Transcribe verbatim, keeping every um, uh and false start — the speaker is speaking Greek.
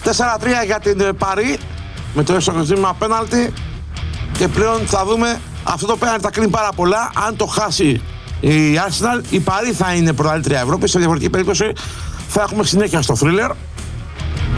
τέσσερα τρία για την Παρί με το ισοκροτήμα πέναλτι. Και πλέον θα δούμε, αυτό το πέναλτι θα κρίνει πάρα πολλά. Αν το χάσει η Arsenal, η Παρί θα είναι πρωταθλήτρια Ευρώπη. Σε διαφορετική περίπτωση θα έχουμε συνέχεια στο θρίλερ.